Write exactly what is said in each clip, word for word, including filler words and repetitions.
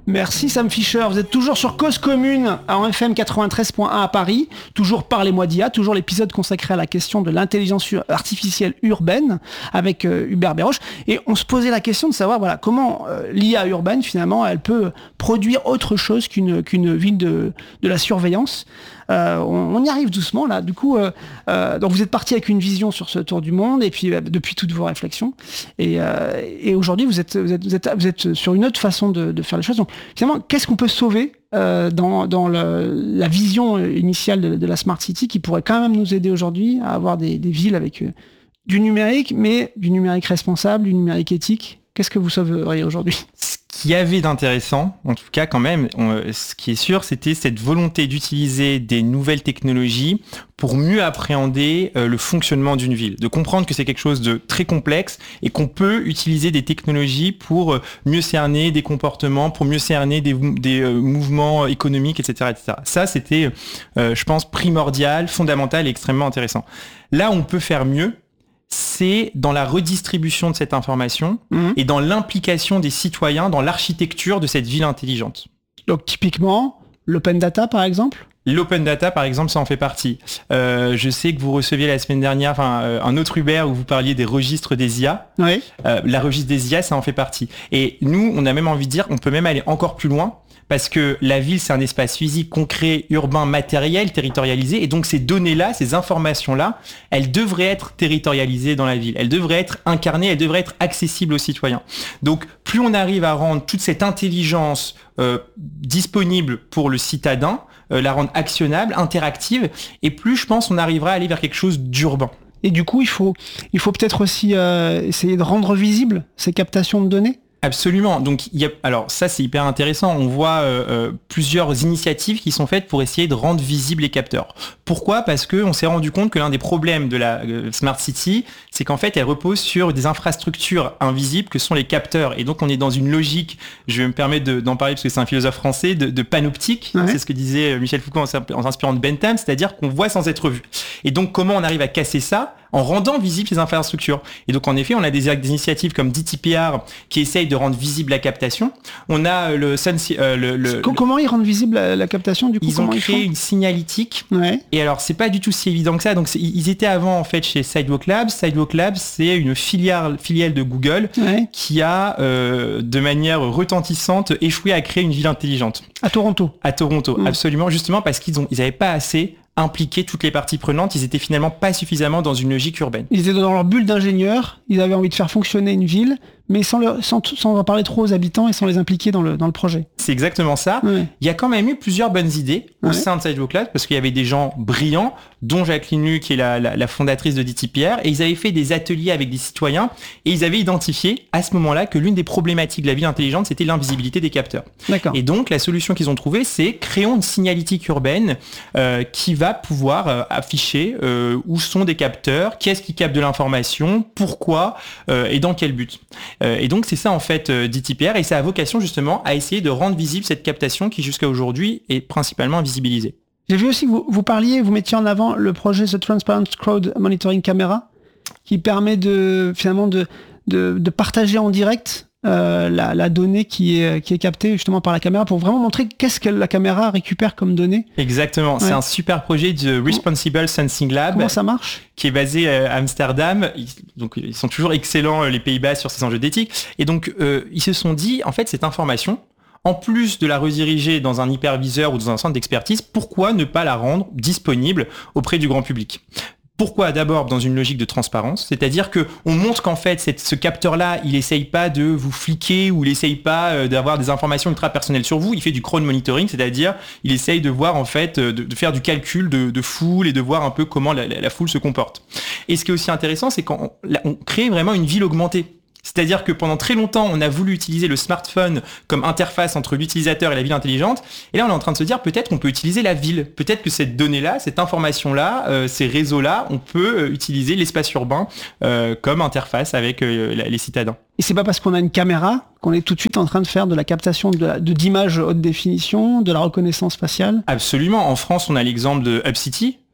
Merci Sam Fischer, vous êtes toujours sur Cause Commune en F M quatre-vingt-treize point un à Paris, toujours Parlez-moi d'I A, toujours l'épisode consacré à la question de l'intelligence artificielle urbaine avec euh, Hubert Béroche. Et on se posait la question de savoir voilà, comment euh, l'I A urbaine finalement elle peut produire autre chose qu'une, qu'une ville de, de la surveillance. Euh, on, on y arrive doucement là. Du coup, euh, euh, donc vous êtes parti avec une vision sur ce tour du monde et puis euh, depuis toutes vos réflexions. Et, euh, et aujourd'hui, vous êtes, vous êtes, vous êtes, vous êtes sur une autre façon de, de faire les choses. Donc finalement, qu'est-ce qu'on peut sauver euh, dans, dans le, la vision initiale de, de la Smart City qui pourrait quand même nous aider aujourd'hui à avoir des, des villes avec euh, du numérique, mais du numérique responsable, du numérique éthique. Qu'est-ce que vous sauveriez aujourd'hui ? Ce qu'il y avait d'intéressant, en tout cas quand même, on, ce qui est sûr, c'était cette volonté d'utiliser des nouvelles technologies pour mieux appréhender euh, le fonctionnement d'une ville, de comprendre que c'est quelque chose de très complexe et qu'on peut utiliser des technologies pour euh, mieux cerner des comportements, pour mieux cerner des, des euh, mouvements économiques, et cetera, et cetera. Ça, c'était, euh, je pense, primordial, fondamental et extrêmement intéressant. Là, on peut faire mieux. C'est dans la redistribution de cette information mmh. et dans l'implication des citoyens dans l'architecture de cette ville intelligente. Donc typiquement, l'open data par exemple ? L'open data, par exemple, ça en fait partie. Euh, je sais que vous receviez la semaine dernière enfin, euh, un autre Hubert où vous parliez des registres des I A. Oui. Euh, la registre des I A, ça en fait partie. Et nous, on a même envie de dire, on peut même aller encore plus loin. Parce que la ville, c'est un espace physique, concret, urbain, matériel, territorialisé. Et donc, ces données-là, ces informations-là, elles devraient être territorialisées dans la ville. Elles devraient être incarnées, elles devraient être accessibles aux citoyens. Donc, plus on arrive à rendre toute cette intelligence euh, disponible pour le citadin, euh, la rendre actionnable, interactive, et plus, je pense, on arrivera à aller vers quelque chose d'urbain. Et du coup, il faut, il faut peut-être aussi euh, essayer de rendre visibles ces captations de données ? Absolument. Donc, il y a, alors ça, c'est hyper intéressant. On voit euh, euh, plusieurs initiatives qui sont faites pour essayer de rendre visibles les capteurs. Pourquoi ? Parce que on s'est rendu compte que l'un des problèmes de la euh, Smart City, c'est qu'en fait, elle repose sur des infrastructures invisibles que sont les capteurs. Et donc, on est dans une logique, je vais me permettre de, d'en parler parce que c'est un philosophe français, de, de panoptique. Ouais. C'est ce que disait Michel Foucault en, en s'inspirant de Bentham, c'est-à-dire qu'on voit sans être vu. Et donc, comment on arrive à casser ça ? En rendant visibles ces infrastructures. Et donc, en effet, on a des, des initiatives comme D T P R qui essayent de rendre visible la captation. On a le... Euh, le, le comment ils rendent visible la, la captation, du coup ? Ils ont créé ils une signalétique. Ouais. Et alors, c'est pas du tout si évident que ça. Donc, ils étaient avant, en fait, chez Sidewalk Labs. Sidewalk Labs, c'est une filiale, filiale de Google ouais. qui a, euh, de manière retentissante, échoué à créer une ville intelligente. À Toronto. À Toronto, mmh. absolument. Justement parce qu'ils ont, ils avaient pas assez impliquer toutes les parties prenantes, ils étaient finalement pas suffisamment dans une logique urbaine. Ils étaient dans leur bulle d'ingénieurs, ils avaient envie de faire fonctionner une ville, mais sans, le, sans, sans en parler trop aux habitants et sans les impliquer dans le, dans le projet. C'est exactement ça. Ouais. Il y a quand même eu plusieurs bonnes idées au ouais. sein de Sidewalk Labs, parce qu'il y avait des gens brillants, dont Jacqueline Lu, qui est la, la, la fondatrice de D T P R, et ils avaient fait des ateliers avec des citoyens, et ils avaient identifié à ce moment-là que l'une des problématiques de la ville intelligente, c'était l'invisibilité des capteurs. D'accord. Et donc, la solution qu'ils ont trouvée, c'est créons une signalétique urbaine euh, qui va pouvoir euh, afficher euh, où sont des capteurs, qui est-ce qui capte de l'information, pourquoi euh, et dans quel but. Euh, et donc c'est ça en fait euh, D T P R, et ça a vocation justement à essayer de rendre visible cette captation qui jusqu'à aujourd'hui est principalement invisibilisée. J'ai vu aussi que vous, vous parliez, vous mettiez en avant le projet The Transparent Crowd Monitoring Camera qui permet de finalement de, de, de partager en direct Euh, la, la donnée qui est, qui est captée justement par la caméra pour vraiment montrer qu'est-ce que la caméra récupère comme données. Exactement, ouais. C'est un super projet de Responsible Sensing Lab. Comment ça marche ? Qui est basé à Amsterdam. Ils, donc, ils sont toujours excellents, les Pays-Bas, sur ces enjeux d'éthique. Et donc, euh, ils se sont dit, en fait, cette information, en plus de la rediriger dans un hyperviseur ou dans un centre d'expertise, pourquoi ne pas la rendre disponible auprès du grand public ? Pourquoi ? D'abord dans une logique de transparence, c'est-à-dire que on montre qu'en fait cette, ce capteur-là, il essaye pas de vous fliquer ou il essaye pas euh, d'avoir des informations ultra personnelles sur vous. Il fait du crowd monitoring, c'est-à-dire il essaye de voir en fait, de, de faire du calcul de, de foule et de voir un peu comment la, la, la foule se comporte. Et ce qui est aussi intéressant, c'est qu'on on crée vraiment une ville augmentée. C'est-à-dire que pendant très longtemps, on a voulu utiliser le smartphone comme interface entre l'utilisateur et la ville intelligente. Et là, on est en train de se dire, peut-être qu'on peut utiliser la ville. Peut-être que cette donnée-là, cette information-là, euh, ces réseaux-là, on peut euh, utiliser l'espace urbain euh, comme interface avec euh, les citadins. Et c'est pas parce qu'on a une caméra qu'on est tout de suite en train de faire de la captation de, de, d'images haute définition, de la reconnaissance faciale ? Absolument. En France, on a l'exemple de UpCity.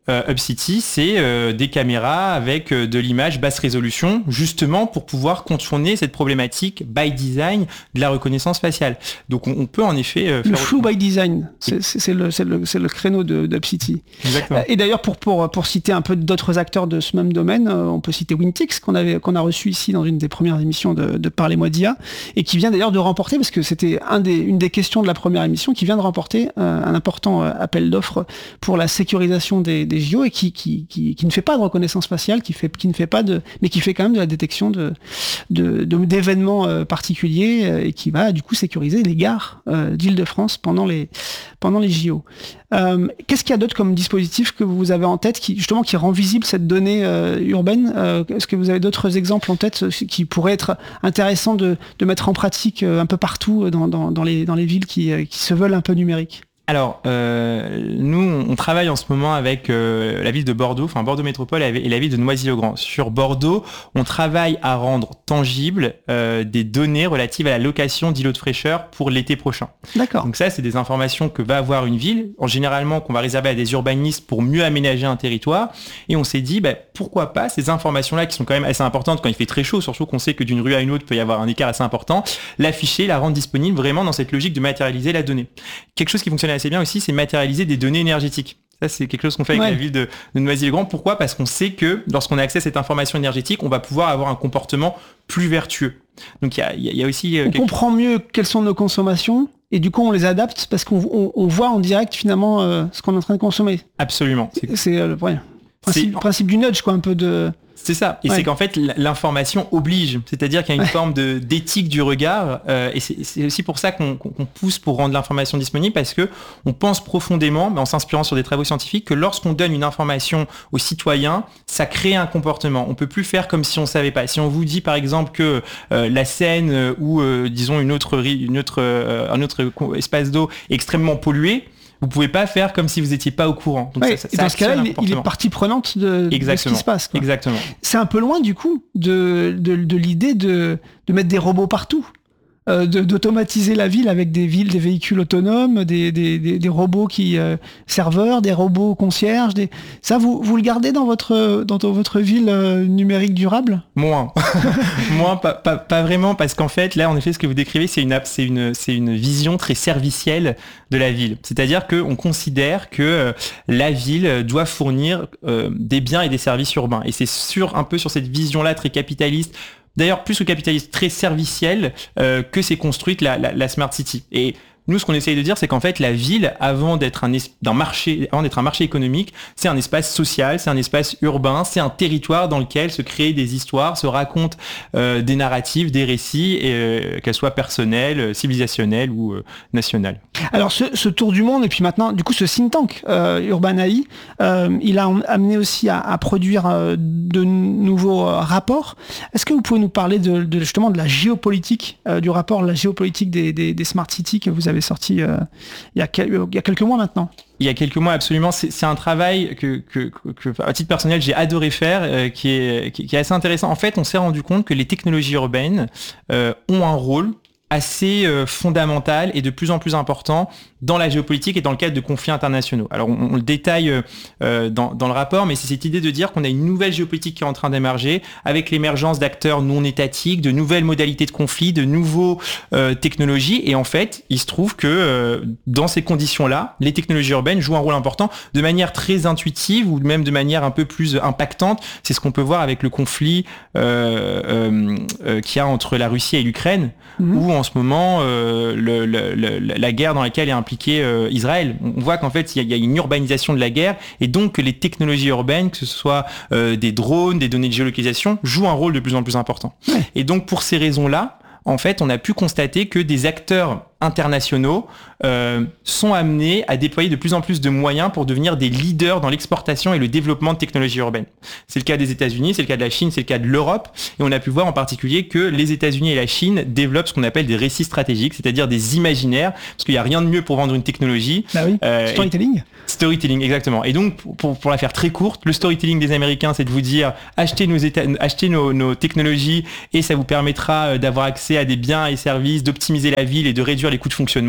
euh, UpCity, c'est euh, des caméras avec euh, de l'image basse résolution, justement pour pouvoir contourner cette problématique by design de la reconnaissance faciale. Donc on, on peut en effet euh, faire... Le flou by design, c'est, c'est, c'est, le, c'est, le, c'est le créneau de, d'UpCity. Exactement. Et d'ailleurs, pour, pour, pour citer un peu d'autres acteurs de ce même domaine, euh, on peut citer Wintix, qu'on, avait, qu'on a reçu ici dans une des premières émissions de, de Parlez-moi d'I A, et qui vient d'ailleurs de remporter, parce que c'était un des, une des questions de la première émission, qui vient de remporter euh, un important euh, appel d'offres pour la sécurisation des, des J O, et qui, qui, qui, qui ne fait pas de reconnaissance faciale, qui, fait, qui ne fait pas de, mais qui fait quand même de la détection de, de, de, d'événements euh, particuliers, euh, et qui va du coup sécuriser les gares euh, d'Île-de-France pendant les, pendant les J O. Euh, qu'est-ce qu'il y a d'autre comme dispositif que vous avez en tête qui justement qui rend visible cette donnée euh, urbaine? euh, Est-ce que vous avez d'autres exemples en tête qui pourraient être intéressants de, de mettre en pratique euh, un peu partout dans, dans, dans, les, dans les villes qui, euh, qui se veulent un peu numériques? Alors, euh, nous, on travaille en ce moment avec euh, la ville de Bordeaux, enfin Bordeaux Métropole et la ville de Noisy-le-Grand. Sur Bordeaux, on travaille à rendre tangibles euh, des données relatives à la location d'îlots de fraîcheur pour l'été prochain. D'accord. Donc ça, c'est des informations que va avoir une ville, en généralement qu'on va réserver à des urbanistes pour mieux aménager un territoire. Et on s'est dit, bah, pourquoi pas ces informations-là qui sont quand même assez importantes quand il fait très chaud, surtout qu'on sait que d'une rue à une autre, il peut y avoir un écart assez important, l'afficher, la rendre disponible vraiment dans cette logique de matérialiser la donnée. Quelque chose qui fonctionne assez bien aussi, c'est matérialiser des données énergétiques. Ça, c'est quelque chose qu'on fait avec ouais. la ville de, de Noisy-le-Grand. Pourquoi ? Parce qu'on sait que lorsqu'on a accès à cette information énergétique, on va pouvoir avoir un comportement plus vertueux. Donc, il y a, y a aussi... Euh, on quelque... comprend mieux quelles sont nos consommations et du coup, on les adapte parce qu'on on, on voit en direct finalement euh, ce qu'on est en train de consommer. Absolument. C'est, c'est euh, le ouais. principe, c'est... principe du nudge, quoi, un peu de... C'est ça. Et ouais. c'est qu'en fait, l'information oblige. C'est-à-dire qu'il y a une ouais. forme de, d'éthique du regard. Euh, et c'est, c'est aussi pour ça qu'on, qu'on pousse pour rendre l'information disponible, parce que on pense profondément, mais en s'inspirant sur des travaux scientifiques, que lorsqu'on donne une information aux citoyens, ça crée un comportement. On peut plus faire comme si on savait pas. Si on vous dit, par exemple, que euh, la Seine euh, ou, euh, disons, une autre, une autre, euh, un autre espace d'eau est extrêmement pollué, vous pouvez pas faire comme si vous étiez pas au courant. Donc ouais, ça, ça, et dans ce cas-là, il, il est partie prenante de, de ce qui se passe. Quoi. Exactement. C'est un peu loin du coup de, de, de l'idée de, de mettre des robots partout. Euh, de, d'automatiser la ville avec des villes, des véhicules autonomes, des, des, des, des robots qui euh, serveurs, des robots concierges. Des... Ça, vous, vous le gardez dans votre, dans votre ville euh, numérique durable ? Moins. Moins, pas, pas, pas vraiment, parce qu'en fait, là, en effet, ce que vous décrivez, c'est une, c'est une, c'est une vision très servicielle de la ville. C'est-à-dire qu'on considère que euh, la ville doit fournir euh, des biens et des services urbains. Et c'est sur, un peu sur cette vision-là très capitaliste, d'ailleurs plus que capitaliste, très serviciel, euh, que s'est construite la, la, la Smart City. Et nous, ce qu'on essaye de dire, c'est qu'en fait, la ville, avant d'être un, es- d'un marché, avant d'être un marché économique, c'est un espace social, c'est un espace urbain, c'est un territoire dans lequel se créent des histoires, se racontent euh, des narratives, des récits, et, euh, qu'elles soient personnelles, civilisationnelles ou euh, nationales. Alors, ce, ce tour du monde, et puis maintenant, du coup, ce think tank, euh, Urban A I, euh, il a amené aussi à, à produire euh, de nouveaux euh, rapports. Est-ce que vous pouvez nous parler de, de justement de la géopolitique, euh, du rapport, la géopolitique des, des, des Smart Cities que vous avez sorti euh, il, y a quel, il y a quelques mois maintenant? Il y a quelques mois, absolument. C'est, c'est un travail que, que, que, à titre personnel, j'ai adoré faire, euh, qui, est, qui, qui est assez intéressant. En fait, on s'est rendu compte que les technologies urbaines euh, ont un rôle assez euh, fondamental et de plus en plus important dans la géopolitique et dans le cadre de conflits internationaux. Alors on, on le détaille euh, dans, dans le rapport, mais c'est cette idée de dire qu'on a une nouvelle géopolitique qui est en train d'émerger avec l'émergence d'acteurs non étatiques, de nouvelles modalités de conflit, de nouveaux euh, technologies, et en fait, il se trouve que euh, dans ces conditions-là, les technologies urbaines jouent un rôle important de manière très intuitive ou même de manière un peu plus impactante. C'est ce qu'on peut voir avec le conflit euh, euh, euh, qu'il y a entre la Russie et l'Ukraine, mmh. où en ce moment, euh, le, le, le, la guerre dans laquelle est impliqué euh, Israël. On voit qu'en fait, il y, y a une urbanisation de la guerre, et donc que les technologies urbaines, que ce soit euh, des drones, des données de géolocalisation, jouent un rôle de plus en plus important. Ouais. Et donc, pour ces raisons-là, en fait, on a pu constater que des acteurs internationaux euh, sont amenés à déployer de plus en plus de moyens pour devenir des leaders dans l'exportation et le développement de technologies urbaines. C'est le cas des États-Unis, c'est le cas de la Chine, c'est le cas de l'Europe, et on a pu voir en particulier que les États-Unis et la Chine développent ce qu'on appelle des récits stratégiques, c'est-à-dire des imaginaires, parce qu'il n'y a rien de mieux pour vendre une technologie. Bah oui, euh, storytelling. Storytelling, exactement. Et donc, pour, pour la faire très courte, le storytelling des Américains, c'est de vous dire achetez nos, éta- achetez nos, nos technologies et ça vous permettra d'avoir accès à des biens et services, d'optimiser la ville et de réduire les coûts de fonctionnement.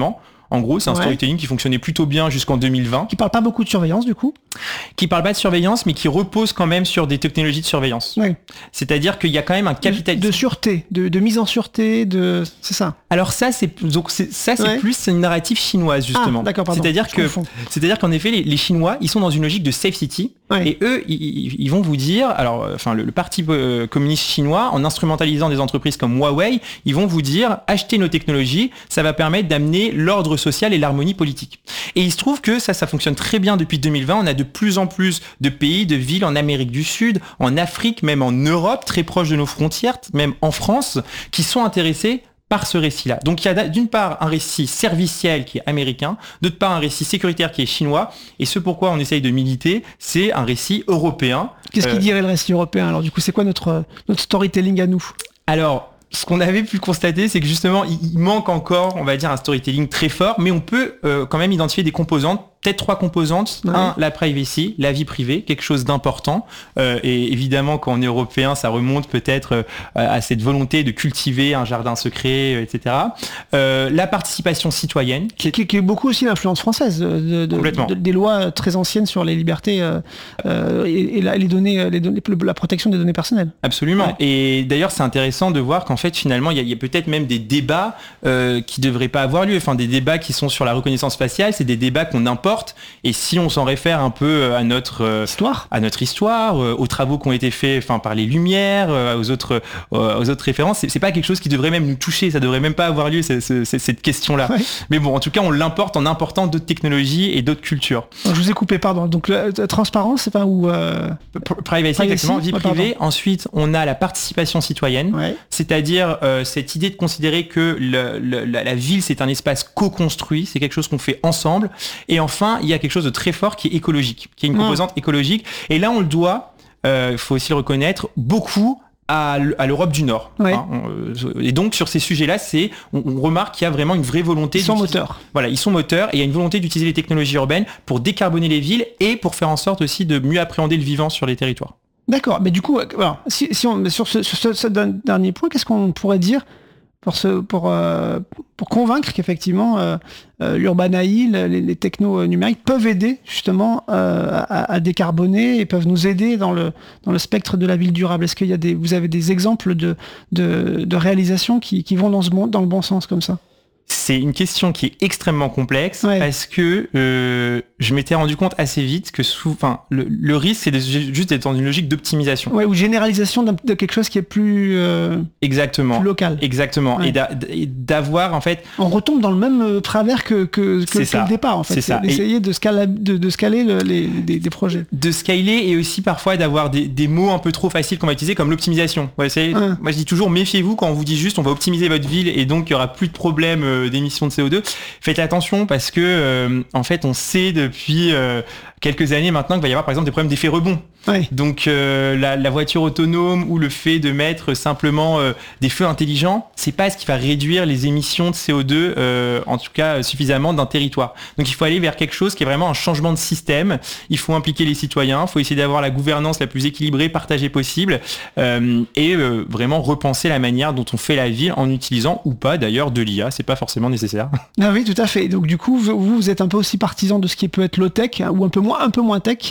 En gros, c'est un Ouais. storytelling qui fonctionnait plutôt bien jusqu'en deux mille vingt. Qui parle pas beaucoup de surveillance du coup. Qui parle pas de surveillance, mais qui repose quand même sur des technologies de surveillance. Ouais. C'est-à-dire qu'il y a quand même un De, capital de sûreté, de, de mise en sûreté, de c'est ça. Alors ça, c'est donc c'est, ça c'est Ouais. plus une narrative chinoise justement. Ah, d'accord, pardon. C'est-à-dire Je que, confonds. c'est-à-dire qu'en effet, les, les Chinois, ils sont dans une logique de safe city. Ouais. Et eux, ils, ils vont vous dire, alors, euh, enfin, le, le parti euh, communiste chinois, en instrumentalisant des entreprises comme Huawei, ils vont vous dire, achetez nos technologies, ça va permettre d'amener l'ordre social et l'harmonie politique. Et il se trouve que ça, ça fonctionne très bien depuis deux mille vingt. On a de plus en plus de pays, de villes en Amérique du Sud, en Afrique, même en Europe, très proche de nos frontières, même en France, qui sont intéressés par ce récit-là. Donc il y a d'une part un récit serviciel qui est américain, d'autre part un récit sécuritaire qui est chinois, et ce pourquoi on essaye de militer, c'est un récit européen. Qu'est-ce Euh, qu'il dirait le récit européen alors du coup c'est quoi notre notre storytelling à nous? Alors, ce qu'on avait pu constater, c'est que justement, il, il manque encore, on va dire, un storytelling très fort, mais on peut euh, quand même identifier des composantes, peut-être trois composantes. Ouais. Un, la privacy, la vie privée, quelque chose d'important. Euh, et évidemment, quand on est européen, ça remonte peut-être euh, à cette volonté de cultiver un jardin secret, euh, et cetera. Euh, la participation citoyenne, qui est Qui, qui est beaucoup aussi l'influence française de, de- Complètement. de- des lois très anciennes sur les libertés euh, euh, et, et la, les données, les données, la protection des données personnelles. Absolument. Ouais. Et d'ailleurs, c'est intéressant de voir qu'en fait, finalement, il y a, il y a peut-être même des débats euh, qui devraient pas avoir lieu. Enfin, des débats qui sont sur la reconnaissance faciale, c'est des débats qu'on importe. Et si on s'en réfère un peu à notre euh, Histoire. à notre histoire, euh, aux travaux qui ont été faits, enfin par les Lumières, euh, aux autres euh, aux autres références, c'est, c'est pas quelque chose qui devrait même nous toucher. Ça devrait même pas avoir lieu c'est, c'est, c'est cette question-là. Ouais. Mais bon, en tout cas, on l'importe en important d'autres technologies et d'autres cultures. Donc, je vous ai coupé, pardon. Donc la, la transparence, c'est pas où. Euh... P- Privacy, Privacy, exactement, vie ouais, privée. Ensuite, on a la participation citoyenne. Ouais. C'est-à-dire euh, cette idée de considérer que le- le- la, la ville c'est un espace co-construit, c'est quelque chose qu'on fait ensemble. Et enfin, il y a quelque chose de très fort qui est écologique, qui est une Mm. composante écologique. Et là, on le doit, il faut aussi le reconnaître, beaucoup à, l- à l'Europe du Nord. Ouais. Hein, on- et donc sur ces sujets-là, c'est on, on remarque qu'il y a vraiment une vraie volonté. Ils sont d'utiliser- moteurs. Voilà, ils sont moteurs et il y a une volonté d'utiliser les technologies urbaines pour décarboner les villes et pour faire en sorte aussi de mieux appréhender le vivant sur les territoires. D'accord. Mais du coup, alors, si, si on sur ce, sur ce- ce dernier point, qu'est-ce qu'on pourrait dire pour ce, pour euh, pour convaincre qu'effectivement euh, euh, l'Urban A I, les, les technos euh, numériques peuvent aider justement euh, à, à décarboner et peuvent nous aider dans le dans le spectre de la ville durable. Est-ce qu'il y a des vous avez des exemples de de, de réalisations qui, qui vont dans ce bon, dans le bon sens comme ça? C'est une question qui est extrêmement complexe Ouais. parce que euh, je m'étais rendu compte assez vite que sous, enfin, le, le risque c'est de, juste d'être dans une logique d'optimisation. Ouais, ou généralisation d'un- de quelque chose qui est plus, euh, Exactement. plus local. Exactement. Ouais. Et d'a- et d'avoir en fait On retombe dans le même euh, travers que, que, que, C'est que ça. le départ en fait. C'est ça. D'essayer de, scala- de, de scaler le- les, des, des projets. de scaler et aussi parfois d'avoir des, des mots un peu trop faciles qu'on va utiliser comme l'optimisation. Ouais, c'est, Ouais. Moi je dis toujours méfiez-vous quand on vous dit juste on va optimiser votre ville et donc il y aura plus de problèmes euh, d'émissions de C O deux. Faites attention parce que euh, en fait on sait depuis euh, quelques années maintenant qu'il va y avoir par exemple des problèmes d'effet rebond. Ouais. Donc euh, la, la voiture autonome ou le fait de mettre simplement euh, des feux intelligents, c'est pas ce qui va réduire les émissions de C O deux, euh, en tout cas suffisamment d'un territoire. Donc il faut aller vers quelque chose qui est vraiment un changement de système. Il faut impliquer les citoyens, il faut essayer d'avoir la gouvernance la plus équilibrée, partagée possible, euh, et euh, vraiment repenser la manière dont on fait la ville en utilisant ou pas d'ailleurs de l'I A. C'est pas forcément nécessaire. Ah oui, tout à fait. Donc du coup, vous, vous êtes un peu aussi partisan de ce qui peut être low tech hein, ou un peu moins, un peu moins tech,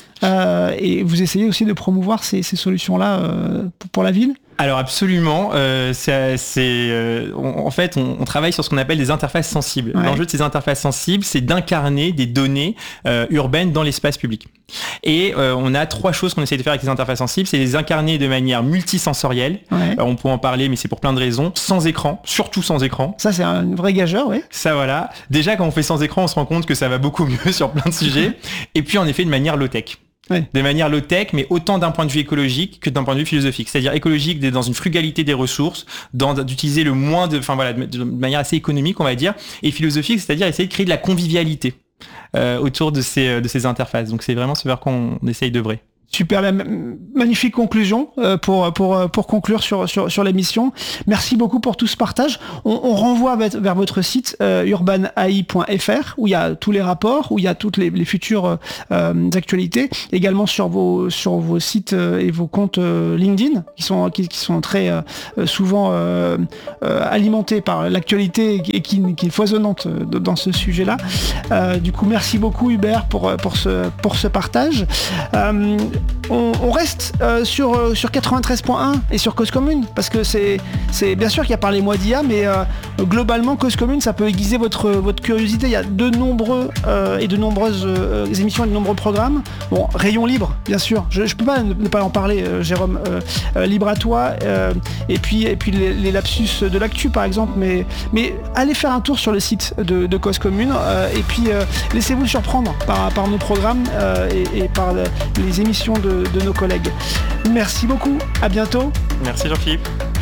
euh, et vous essayez aussi de promouvoir ces, ces solutions-là euh, pour, pour la ville. Alors absolument, euh, c'est, c'est, euh, on- en fait on, on travaille sur ce qu'on appelle des interfaces sensibles. Ouais. L'enjeu de ces interfaces sensibles, c'est d'incarner des données euh, urbaines dans l'espace public. Et euh, on a trois choses qu'on essaie de faire avec les interfaces sensibles, c'est les incarner de manière multisensorielle. Ouais. Alors, on peut en parler, mais c'est pour plein de raisons. Sans écran, surtout sans écran. Ça, c'est un vrai gageur, oui. Ça voilà. Déjà quand on fait sans écran, on se rend compte que ça va beaucoup mieux sur plein de sujets. Et puis en effet de manière low-tech. Ouais. De manière low-tech, mais autant d'un point de vue écologique que d'un point de vue philosophique. C'est-à-dire écologique, d'être dans une frugalité des ressources, dans, d'utiliser le moins de, enfin voilà, de, de manière assez économique, on va dire, et philosophique, c'est-à-dire essayer de créer de la convivialité euh, autour de ces, de ces interfaces. Donc c'est vraiment ce vers quoi on, on essaye d'œuvrer. Super, magnifique conclusion euh, pour, pour, pour conclure sur, sur, sur l'émission. Merci beaucoup pour tout ce partage. On, on renvoie vers votre site euh, urban a i point f r où il y a tous les rapports, où il y a toutes les, les futures euh, actualités, également sur vos, sur vos sites euh, et vos comptes euh, LinkedIn qui sont, qui, qui sont très euh, souvent euh, euh, alimentés par l'actualité et qui, qui est foisonnante dans ce sujet-là. Euh, du coup, merci beaucoup Hubert pour, pour, ce, pour ce partage. Euh, On, on reste euh, sur, euh, sur quatre-vingt-treize point un et sur Cause Commune, parce que c'est, c'est bien sûr qu'il y a parlé mois d'I A, mais euh, globalement Cause Commune, ça peut aiguiser votre, votre curiosité. Il y a de nombreux euh, et de nombreuses euh, émissions et de nombreux programmes. Bon, Rayon Libre, bien sûr, je ne peux pas ne pas en parler, euh, Jérôme. Euh, euh, libre à toi, euh, et puis, et puis les, les lapsus de l'actu, par exemple, mais, mais allez faire un tour sur le site de, de Cause Commune, euh, et puis euh, laissez-vous surprendre par, par nos programmes euh, et, et par le, les émissions de, de nos collègues. Merci beaucoup, à bientôt. Merci Jean-Philippe.